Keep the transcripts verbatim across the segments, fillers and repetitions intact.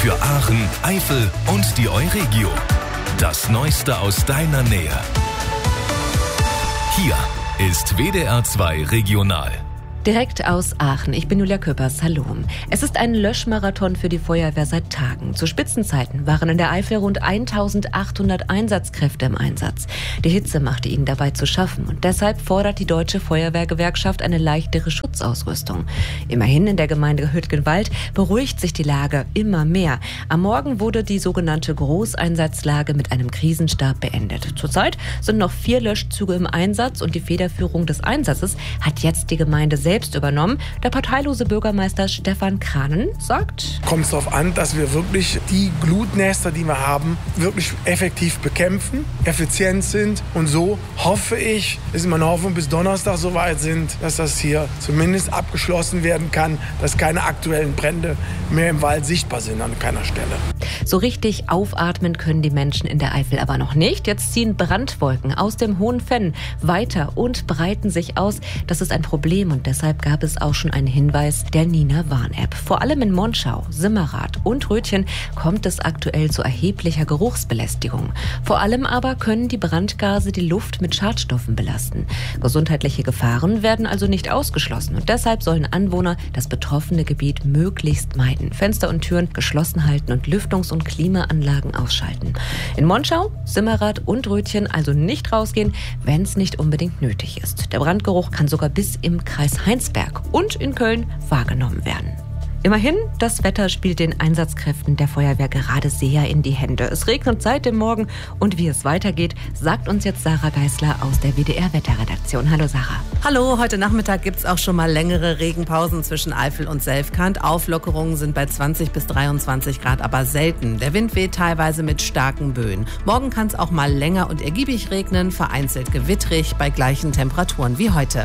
Für Aachen, Eifel und die Euregio. Das Neueste aus deiner Nähe. Hier ist W D R zwei Regional. Direkt aus Aachen. Ich bin Julia Köppers. Hallo. Es ist ein Löschmarathon für die Feuerwehr seit Tagen. Zu Spitzenzeiten waren in der Eifel rund eintausendachthundert Einsatzkräfte im Einsatz. Die Hitze machte ihnen dabei zu schaffen und deshalb fordert die Deutsche Feuerwehrgewerkschaft eine leichtere Schutzausrüstung. Immerhin in der Gemeinde Hüttgenwald beruhigt sich die Lage immer mehr. Am Morgen wurde die sogenannte Großeinsatzlage mit einem Krisenstab beendet. Zurzeit sind noch vier Löschzüge im Einsatz und die Federführung des Einsatzes hat jetzt die Gemeinde selbst selbst übernommen. Der parteilose Bürgermeister Stefan Kranen sagt: Kommt es darauf an, dass wir wirklich die Glutnester, die wir haben, wirklich effektiv bekämpfen, effizient sind. Und so hoffe ich, ist meine Hoffnung, bis Donnerstag soweit sind, dass das hier zumindest abgeschlossen werden kann, dass keine aktuellen Brände mehr im Wald sichtbar sind an keiner Stelle. So richtig aufatmen können die Menschen in der Eifel aber noch nicht. Jetzt ziehen Brandwolken aus dem Hohen Venn weiter und breiten sich aus. Das ist ein Problem und deshalb gab es auch schon einen Hinweis der Nina Warn-App. Vor allem in Monschau, Simmerath und Rötchen kommt es aktuell zu erheblicher Geruchsbelästigung. Vor allem aber können die Brandgase die Luft mit Schadstoffen belasten. Gesundheitliche Gefahren werden also nicht ausgeschlossen und deshalb sollen Anwohner das betroffene Gebiet möglichst meiden. Fenster und Türen geschlossen halten und Lüftungs- und Klimaanlagen ausschalten. In Monschau, Simmerath und Rötchen also nicht rausgehen, wenn es nicht unbedingt nötig ist. Der Brandgeruch kann sogar bis im Kreis Heinsberg und in Köln wahrgenommen werden. Immerhin, das Wetter spielt den Einsatzkräften der Feuerwehr gerade sehr in die Hände. Es regnet seit dem Morgen und wie es weitergeht, sagt uns jetzt Sarah Geisler aus der W D R-Wetterredaktion. Hallo Sarah. Hallo, heute Nachmittag gibt es auch schon mal längere Regenpausen zwischen Eifel und Selfkant. Auflockerungen sind bei zwanzig bis dreiundzwanzig Grad, aber selten. Der Wind weht teilweise mit starken Böen. Morgen kann es auch mal länger und ergiebig regnen, vereinzelt gewittrig bei gleichen Temperaturen wie heute.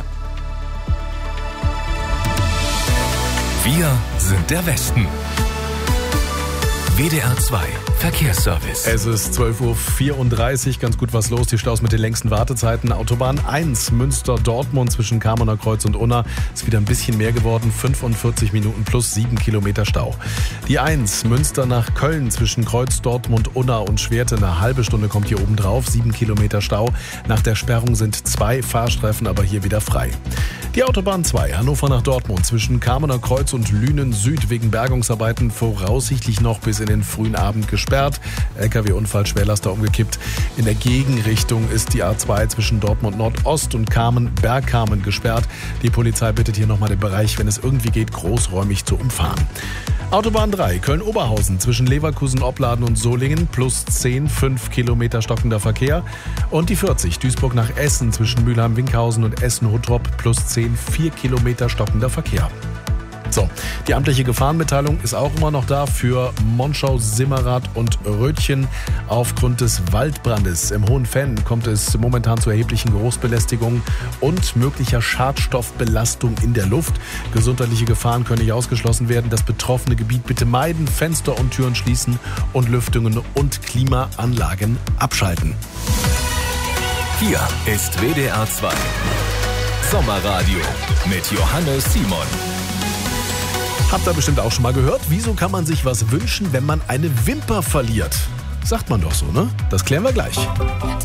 Wir sind der Westen. W D R zwei Verkehrsservice. Es ist zwölf Uhr vierunddreißig, ganz gut was los. Die Staus mit den längsten Wartezeiten. Autobahn eins, Münster-Dortmund zwischen Kamener Kreuz und Unna. Ist wieder ein bisschen mehr geworden. fünfundvierzig Minuten plus sieben Kilometer Stau. Die eins, Münster nach Köln zwischen Kreuz, Dortmund, Unna und Schwerte. Eine halbe Stunde kommt hier oben drauf. sieben Kilometer Stau. Nach der Sperrung sind zwei Fahrstreifen aber hier wieder frei. Die Autobahn zwei, Hannover nach Dortmund zwischen Kamener Kreuz und Lünen Süd wegen Bergungsarbeiten voraussichtlich noch bis in den frühen Abend gesperrt. L K W-Unfall, Schwerlaster umgekippt. In der Gegenrichtung ist die A zwei zwischen Dortmund Nordost und Kamen, Bergkamen gesperrt. Die Polizei bittet hier nochmal den Bereich, wenn es irgendwie geht, großräumig zu umfahren. Autobahn drei, Köln-Oberhausen zwischen Leverkusen, Opladen und Solingen plus zehn, fünf Kilometer stockender Verkehr. Und die vierzig, Duisburg nach Essen zwischen Mülheim-Winkhausen und Essen-Huttrop plus zehn, vier Kilometer stockender Verkehr. So, die amtliche Gefahrenmitteilung ist auch immer noch da für Monschau, Simmerath und Rötchen. Aufgrund des Waldbrandes im Hohen Venn kommt es momentan zu erheblichen Geruchsbelästigungen und möglicher Schadstoffbelastung in der Luft. Gesundheitliche Gefahren können nicht ausgeschlossen werden. Das betroffene Gebiet bitte meiden, Fenster und Türen schließen und Lüftungen und Klimaanlagen abschalten. Hier ist W D R zwei Sommerradio mit Johannes Simon. Habt ihr bestimmt auch schon mal gehört, wieso kann man sich was wünschen, wenn man eine Wimper verliert? Sagt man doch so, ne? Das klären wir gleich.